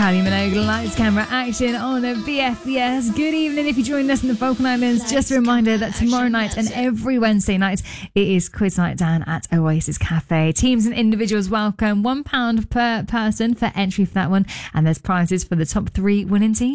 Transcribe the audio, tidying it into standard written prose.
Kylie Minogue, lights, camera, action on a BFBS. Good evening if you're joining us in the Falkland Islands. Just a reminder that tomorrow night and every Wednesday night, it is quiz night down at Oasis Cafe. Teams and individuals welcome. £1 per person for entry for that one. And there's prizes for the top 3 winning teams.